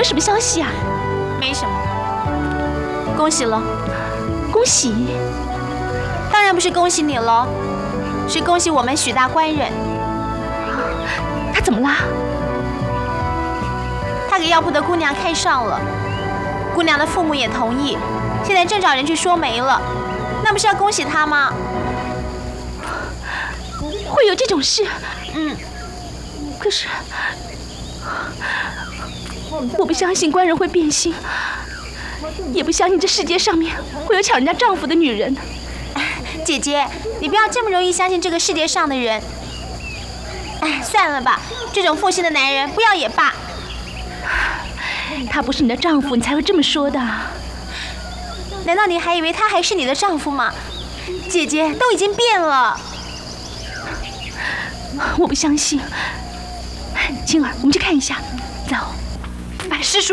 有什么消息啊？ 没什么。恭喜了。 恭喜？ 当然不是恭喜你了，是恭喜我们许大官人。 他怎么啦？ 他给药铺的姑娘看上了，姑娘的父母也同意，现在正找人去说媒了。那不是要恭喜他吗？ 会有这种事？可是我不相信官人会变心，也不相信这世界上面会有抢人家丈夫的女人。 姐姐，你不要这么容易相信这个世界上的人。哎，算了吧，这种负心的男人不要也罢。 他不是你的丈夫，你才会这么说的。 难道你还以为他还是你的丈夫吗？姐姐都已经变了。 我不相信。青儿，我们去看一下。走，把诗书